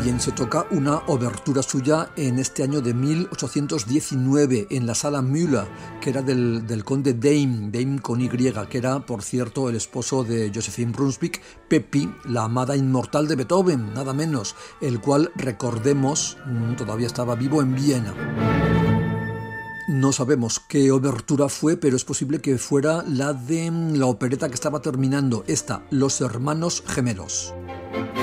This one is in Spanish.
también se toca una obertura suya en este año de 1819 en la Sala Müller, que era del conde Daim con Y, que era, por cierto, el esposo de Josephine Brunswick, Peppi, la amada inmortal de Beethoven, nada menos, el cual, recordemos, todavía estaba vivo en Viena. No sabemos qué obertura fue, pero es posible que fuera la de la opereta que estaba terminando, esta, Los Hermanos Gemelos.